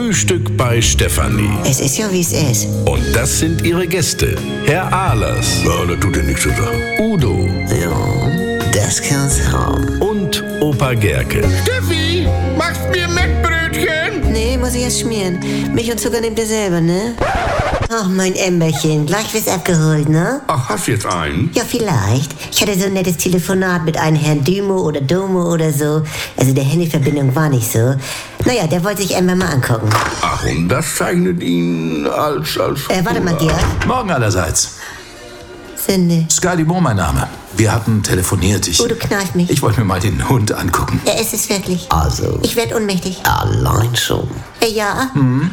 Frühstück bei Stefanie. Es ist ja, wie es ist. Und das sind ihre Gäste. Herr Ahlers. Ja, das tut dir nichts zu sagen. Udo. Ja, das kann's haben. Und Opa Gerke. Steffi, machst mir Mettbrötchen? Nee, muss ich erst schmieren. Milch und Zucker nehmt ihr selber, ne? Ach, mein Emberchen, gleich wirst abgeholt, ne? Ach, hast du jetzt einen? Ja, vielleicht. Ich hatte so ein nettes Telefonat mit einem Herrn Dümo oder Domo oder so. Also der Handyverbindung war nicht so. Naja, der wollte sich Ember mal angucken. Ach, und das zeichnet ihn als... Warte mal, Georg. Morgen allerseits. Sünde. Sky Dumont, mein Name. Wir hatten telefoniert. Oh, du kneifst mich. Ich wollte mir mal den Hund angucken. Ja, ist es wirklich. Also, Ich werd ohnmächtig. allein schon. Ja?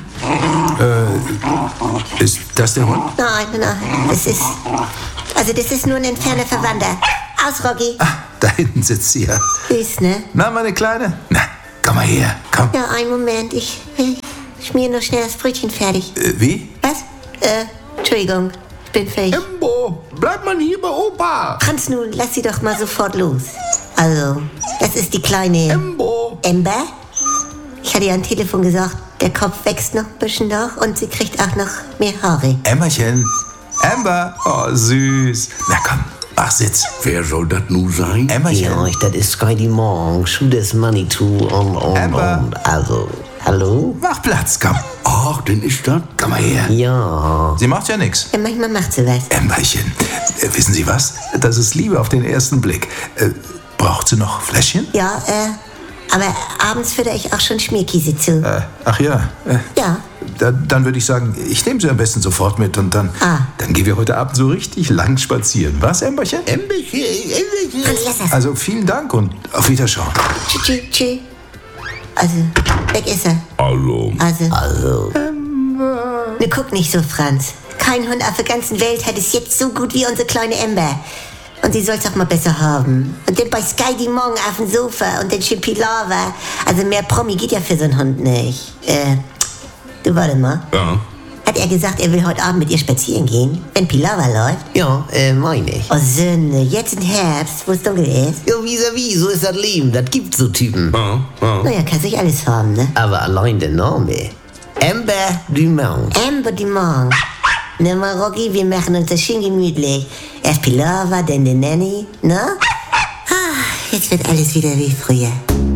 Ist das der Hund? Nein. Das ist... Also das ist nur ein entfernter Verwandter. Aus, Rocky. Ah, da hinten sitzt sie ja. Süß, ne? Na, meine Kleine? Na, komm mal her. Komm. Ja, einen Moment. Ich schmier noch schnell das Brötchen fertig. Wie? Was? Entschuldigung. Ich bin fähig. Embo, bleib mal hier bei Opa. Hans, nun, lass sie doch mal sofort los. Also, das ist die kleine Embo. Ember. Ich hatte ja am Telefon gesagt, der Kopf wächst noch ein bisschen doch und sie kriegt auch noch mehr Haare. Emmerchen. Amber. Oh, süß. Na komm, ach, sitz. Wer soll das nun sein? Emmerchen. Ja, das ist Sky Dumont, Shoot das Money to und. Amber. Also, hallo? Mach Platz, komm. Ach, denn ist das... Komm mal her. Ja. Sie macht ja nix. Ja, manchmal macht sie was. Emberchen. Wissen Sie was? Das ist Liebe auf den ersten Blick. Braucht sie noch Fläschchen? Ja, aber abends fütter ich auch schon Schmierkiese zu. Ach ja. Ja. Dann würde ich sagen, ich nehme sie am besten sofort mit und dann gehen wir heute Abend so richtig lang spazieren. Was, Emberchen? Hans, lass das. Also vielen Dank und auf Wiederschauen. Tschüss. Also, weg ist er. Also. Ne, guck nicht so, Franz. Kein Hund auf der ganzen Welt hat es jetzt so gut wie unsere kleine Ember. Und sie soll's auch mal besser haben. Und dann bei Sky Dumont auf dem Sofa und dann schön Pilava. Also mehr Promi geht ja für so einen Hund nicht. Du, warte mal. Ja. Hat er gesagt, er will heute Abend mit ihr spazieren gehen, wenn Pilava läuft? Ja, meine ich. Oh, Sünde, jetzt im Herbst, wo es dunkel ist. Ja, vis-à-vis, so ist das Leben. Das gibt so Typen. Naja, kann sich alles haben, ne? Aber allein der Name. Amber Dumont. Ember Dumont. Ne, mal, Rocky, wir machen uns das schön gemütlich. Erst Pilava, dann der Nanny, ne? Jetzt wird alles wieder wie früher.